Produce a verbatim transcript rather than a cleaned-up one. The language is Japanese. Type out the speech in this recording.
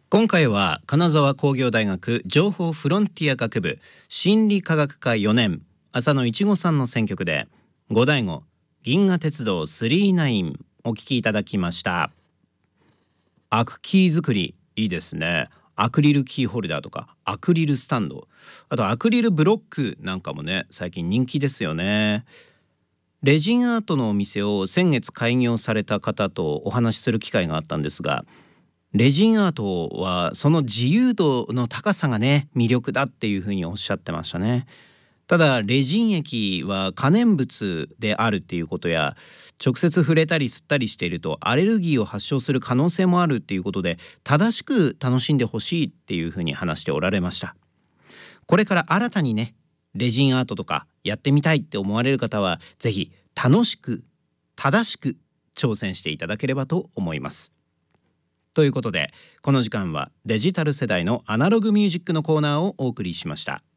今回は金沢工業大学情報フロンティア学部心理科学科よねん浅野いちごさんの選曲で五醍醐銀河鉄道さんじゅうきゅうお聴きいただきました。アクキー作りいいですね。アクリルキーホルダーとかアクリルスタンド、あとアクリルブロックなんかもね最近人気ですよね。レジンアートのお店を先月開業された方とお話しする機会があったんですが、レジンアートはその自由度の高さがね魅力だっていうふうにおっしゃってましたね。ただレジン液は可燃物であるっていうことや、直接触れたり吸ったりしているとアレルギーを発症する可能性もあるっていうことで、正しく楽しんでほしいっていうふうに話しておられました。これから新たにねレジンアートとかやってみたいって思われる方は、ぜひ楽しく正しく挑戦していただければと思います。ということでこの時間はデジタル世代のアナログミュージックのコーナーをお送りしました。